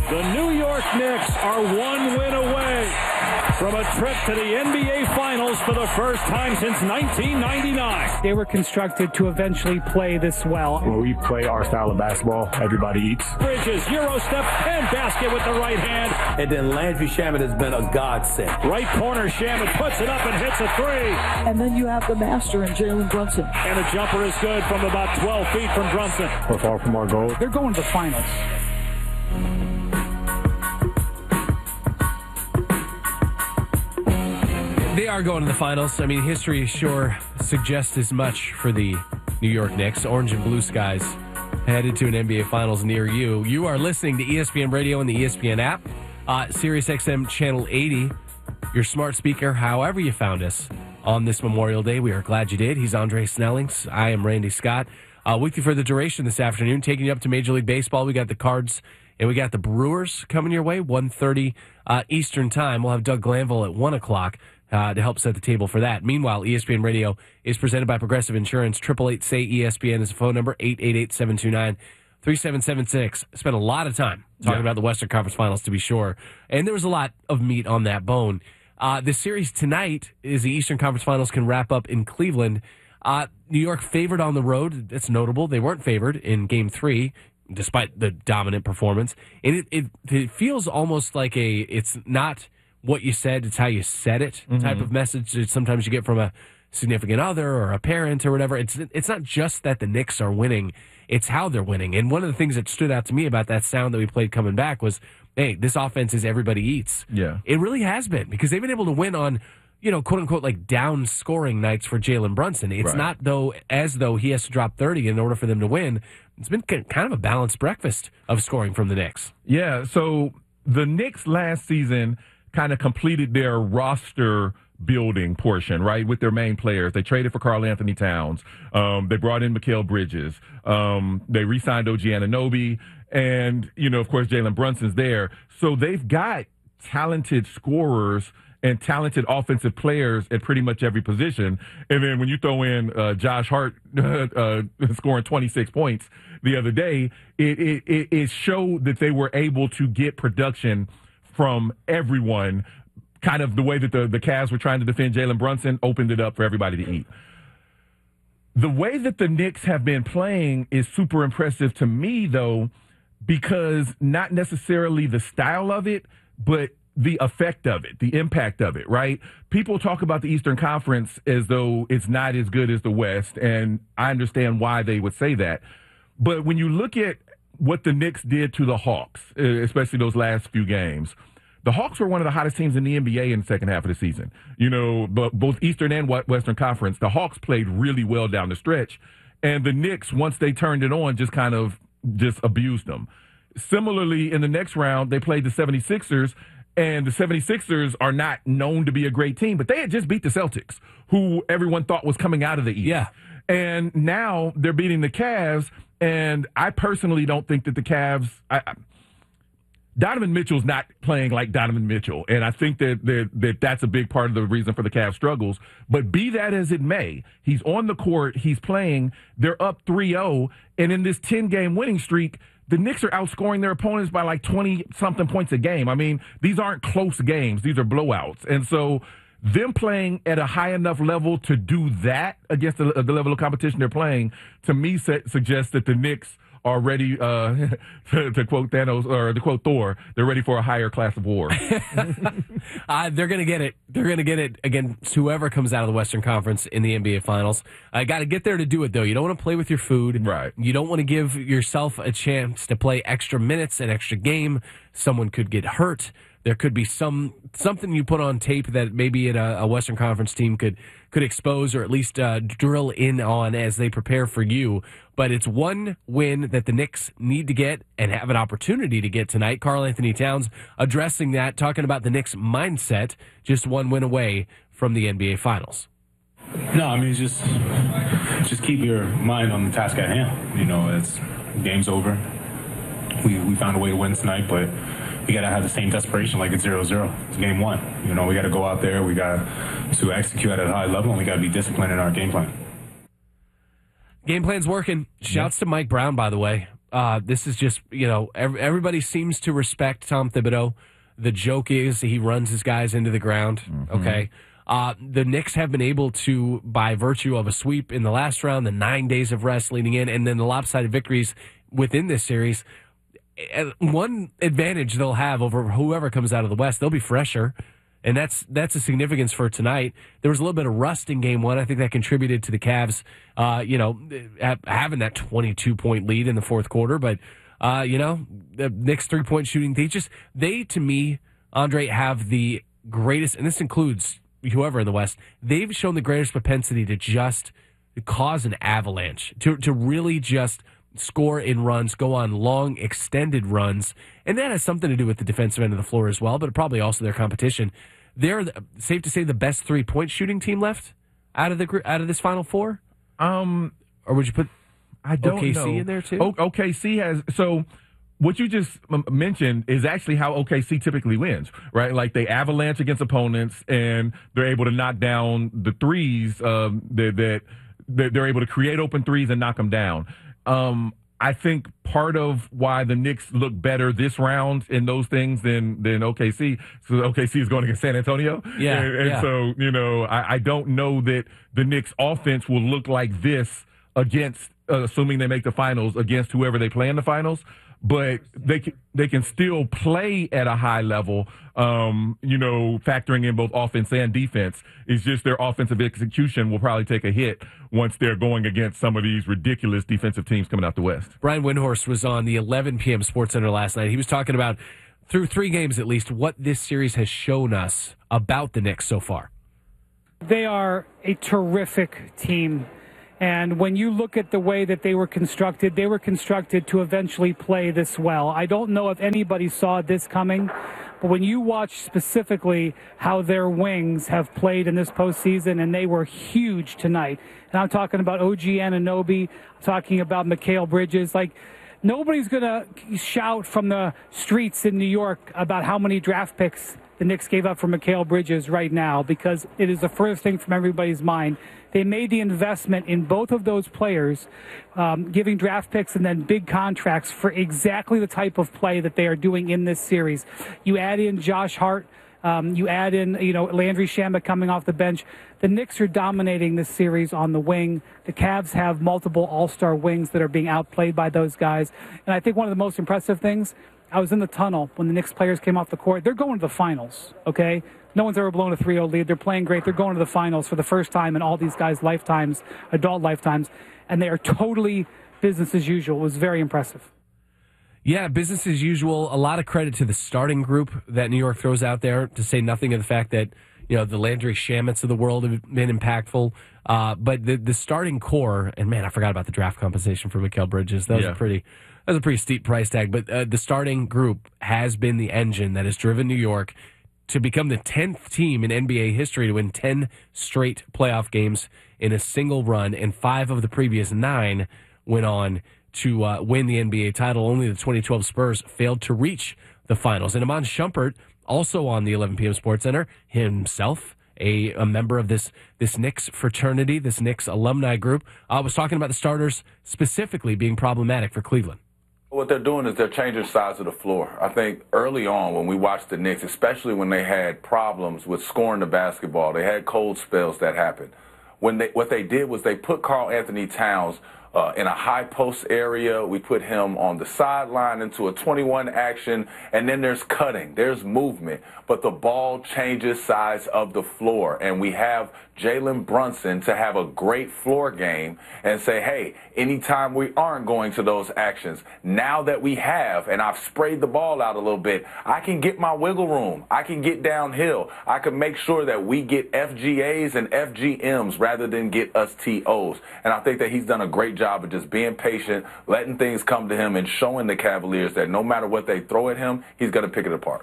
The New York Knicks are one win away from a trip to the NBA Finals for the first time since 1999. They were constructed to eventually play this well. When we play our style of basketball, everybody eats. Bridges, Euro step, and basket with the right hand. And then Landry Shamet has been a godsend. Right corner, Shamet puts it up and hits a three. And then you have the master in Jalen Brunson. And the jumper is good from about 12 feet from Brunson. We're far from our goal. They're going to the finals. They are going to the finals. I mean, history sure suggests as much for the New York Knicks. Orange and blue skies headed to an NBA Finals near you. You are listening to ESPN Radio and the ESPN app, Sirius XM Channel 80, your smart speaker, however you found us on this Memorial Day. We are glad you did. He's Andre Snellings. I am Randy Scott. With you for the duration this afternoon, taking you up to Major League Baseball. We got the Cards and we got the Brewers coming your way, 1:30 Eastern Time. We'll have Doug Glanville at 1 o'clock. To help set the table for that. Meanwhile, ESPN Radio is presented by Progressive Insurance. 888-SAY-ESPN is the phone number, 888-729-3776. Spent a lot of time talking about the Western Conference Finals, to be sure. And there was a lot of meat on that bone. The series tonight is the Eastern Conference Finals can wrap up in Cleveland. New York favored on the road. That's notable. They weren't favored in Game 3, despite the dominant performance. And it feels almost like it's not what you said, it's how you said it type of message that sometimes you get from a significant other or a parent or whatever. It's not just that the Knicks are winning, it's how they're winning. And one of the things that stood out to me about that sound that we played coming back was, hey, this offense is everybody eats. Yeah. It really has been, because they've been able to win on, quote unquote, like down scoring nights for Jalen Brunson. It's not as though he has to drop 30 in order for them to win. It's been kind of a balanced breakfast of scoring from the Knicks. Yeah, so the Knicks last season kind of completed their roster building portion, right, with their main players. They traded for Karl Anthony Towns. They brought in Mikal Bridges. They re-signed OG Anunoby. And, of course, Jalen Brunson's there. So they've got talented scorers and talented offensive players at pretty much every position. And then when you throw in Josh Hart scoring 26 points the other day, it showed that they were able to get production from everyone. Kind of the way that the Cavs were trying to defend Jalen Brunson opened it up for everybody to eat. The way that the Knicks have been playing is super impressive to me, though, because not necessarily the style of it, but the effect of it, the impact of it, right? People talk about the Eastern Conference as though it's not as good as the West, and I understand why they would say that. But when you look at what the Knicks did to the Hawks, especially those last few games, the Hawks were one of the hottest teams in the NBA in the second half of the season. But both Eastern and Western Conference, the Hawks played really well down the stretch. And the Knicks, once they turned it on, just abused them. Similarly, in the next round, they played the 76ers. And the 76ers are not known to be a great team, but they had just beat the Celtics, who everyone thought was coming out of the East. Yeah. And now they're beating the Cavs. And I personally don't think that the Cavs Donovan Mitchell's not playing like Donovan Mitchell, and I think that's a big part of the reason for the Cavs' struggles. But be that as it may, he's on the court, he's playing, they're up 3-0, and in this 10-game winning streak, the Knicks are outscoring their opponents by like 20-something points a game. I mean, these aren't close games. These are blowouts. And so them playing at a high enough level to do that against the level of competition they're playing, to me, suggests that the Knicks are ready, to quote Thanos, or to quote Thor, they're ready for a higher class of war. They're going to get it. They're going to get it against whoever comes out of the Western Conference in the NBA Finals. I got to get there to do it, though. You don't want to play with your food. Right. You don't want to give yourself a chance to play extra minutes, an extra game. Someone could get hurt. There could be something you put on tape that maybe a Western Conference team could expose, or at least drill in on as they prepare for you. But it's one win that the Knicks need to get and have an opportunity to get tonight. Karl Anthony Towns addressing that, talking about the Knicks' mindset, just one win away from the NBA Finals. No, I mean, just keep your mind on the task at hand. It's game's over. We found a way to win tonight, but we got to have the same desperation like it's 0-0. It's game one. We got to go out there. We got to execute at a high level, and we got to be disciplined in our game plan. Game plan's working. Shouts to Mike Brown, by the way. This is just, everybody seems to respect Tom Thibodeau. The joke is he runs his guys into the ground, okay? The Knicks have been able to, by virtue of a sweep in the last round, the 9 days of rest leading in, and then the lopsided victories within this series, one advantage they'll have over whoever comes out of the West, they'll be fresher. And that's a significance for tonight. There was a little bit of rust in game one. I think that contributed to the Cavs, having that 22-point lead in the fourth quarter. But, the Knicks 3-point shooting, they, to me, Andre, have the greatest, and this includes whoever in the West, they've shown the greatest propensity to just cause an avalanche, to really just score in runs, go on long, extended runs. And that has something to do with the defensive end of the floor as well, but probably also their competition. They're, safe to say, the best 3-point shooting team left out of this Final Four? Or would you put OKC in there too? OKC has... So what you just mentioned is actually how OKC typically wins, right? Like they avalanche against opponents, and they're able to knock down the threes that they're able to create open threes and knock them down. I think part of why the Knicks look better this round in those things than OKC, so OKC is going against San Antonio. So, I don't know that the Knicks offense will look like this against, assuming they make the finals, against whoever they play in the finals. But they can still play at a high level, factoring in both offense and defense. It's just their offensive execution will probably take a hit once they're going against some of these ridiculous defensive teams coming out the West. Brian Windhorst was on the 11 p.m. SportsCenter last night. He was talking about, through 3 games at least, what this series has shown us about the Knicks so far. They are a terrific team. And when you look at the way that they were constructed to eventually play this well. I don't know if anybody saw this coming, but when you watch specifically how their wings have played in this postseason, and they were huge tonight. And I'm talking about OG Anunoby, I'm talking about Mikal Bridges. Like, nobody's going to shout from the streets in New York about how many draft picks the Knicks gave up for Mikal Bridges right now, because it is the first thing from everybody's mind. They made the investment in both of those players, giving draft picks and then big contracts for exactly the type of play that they are doing in this series. You add in Josh Hart, you add in, Landry Shamet coming off the bench. The Knicks are dominating this series on the wing. The Cavs have multiple all-star wings that are being outplayed by those guys. And I think one of the most impressive things, I was in the tunnel when the Knicks players came off the court. They're going to the finals, okay? No one's ever blown a 3-0 lead. They're playing great. They're going to the finals for the first time in all these guys' lifetimes, adult lifetimes, and they are totally business as usual. It was very impressive. Yeah, business as usual. A lot of credit to the starting group that New York throws out there, to say nothing of the fact that, the Landry Shamets of the world have been impactful. But the starting core, and man, I forgot about the draft compensation for Mikal Bridges. That was a pretty steep price tag. But the starting group has been the engine that has driven New York to become the 10th team in NBA history to win 10 straight playoff games in a single run, and 5 of the previous 9 went on to win the NBA title. Only the 2012 Spurs failed to reach the finals. And Iman Shumpert, also on the 11 p.m. SportsCenter, himself a member of this Knicks fraternity, this Knicks alumni group, was talking about the starters specifically being problematic for Cleveland. What they're doing is they're changing sides of the floor. I think early on when we watched the Knicks, especially when they had problems with scoring the basketball, they had cold spells that happened. What they did was they put Karl Anthony Towns in a high post area. We put him on the sideline into a 21 action, and then there's cutting, there's movement, but the ball changes sides of the floor. And we have Jalen Brunson to have a great floor game and say, hey, anytime we aren't going to those actions, now that we have, and I've sprayed the ball out a little bit, I can get my wiggle room. I can get downhill. I can make sure that we get FGAs and FGMs rather than get us TOs. And I think that he's done a great job of just being patient, letting things come to him, and showing the Cavaliers that no matter what they throw at him, he's going to pick it apart.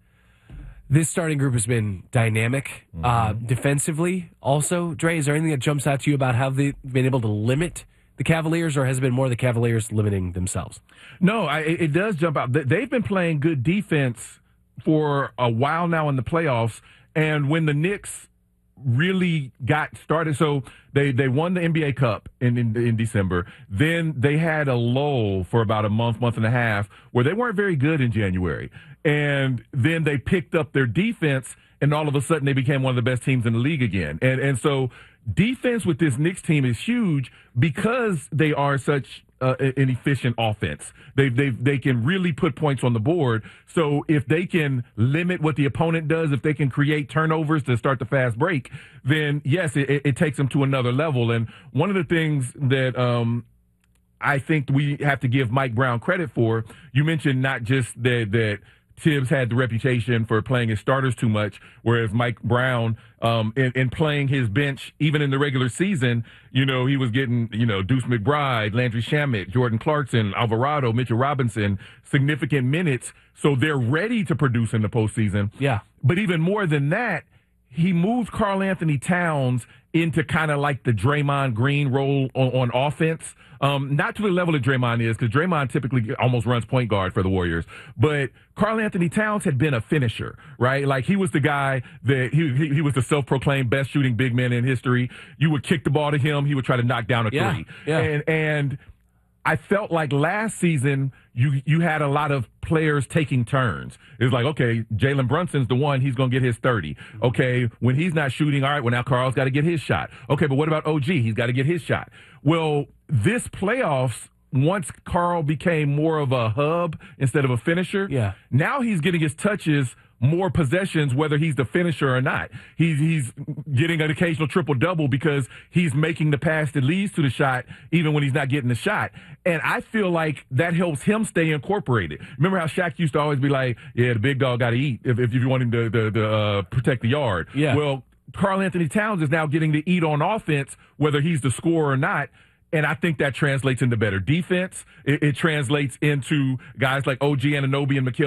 This starting group has been dynamic. Defensively, also, Dre, is there anything that jumps out to you about how they've been able to limit the Cavaliers, or has it been more the Cavaliers limiting themselves? No, it does jump out. They've been playing good defense for a while now in the playoffs, and when the Knicks really got started. So they won the NBA Cup in December. Then they had a lull for about a month and a half where they weren't very good in January. And then they picked up their defense, and all of a sudden they became one of the best teams in the league again. And so defense with this Knicks team is huge because they are such an efficient offense. They can really put points on the board. So if they can limit what the opponent does, if they can create turnovers to start the fast break, then yes, it takes them to another level. And one of the things that I think we have to give Mike Brown credit for, you mentioned not just that Tibbs had the reputation for playing his starters too much, whereas Mike Brown, in playing his bench, even in the regular season, he was getting, Deuce McBride, Landry Shamet, Jordan Clarkson, Alvarado, Mitchell Robinson, significant minutes. So they're ready to produce in the postseason. Yeah. But even more than that, he moved Karl Anthony Towns into kind of like the Draymond Green role on offense. Not to the level that Draymond is, because Draymond typically almost runs point guard for the Warriors. But Karl Anthony Towns had been a finisher, right? Like he was the guy that he was the self-proclaimed best shooting big man in history. You would kick the ball to him, he would try to knock down a three. Yeah. And I felt like last season you had a lot of players taking turns. It's like, okay, Jalen Brunson's the one, he's going to get his 30. Okay, when he's not shooting, all right, well, now Karl's got to get his shot. Okay, but what about OG? He's got to get his shot. Well, this playoffs, once Karl became more of a hub instead of a finisher, now he's getting his touches, more possessions, whether he's the finisher or not. He's getting an occasional triple-double because he's making the pass that leads to the shot even when he's not getting the shot. And I feel like that helps him stay incorporated. Remember how Shaq used to always be like, yeah, the big dog got to eat if you want him to protect the yard. Yeah. Well, Karl Anthony Towns is now getting to eat on offense, whether he's the scorer or not. And I think that translates into better defense. It translates into guys like OG Anunoby and Mikal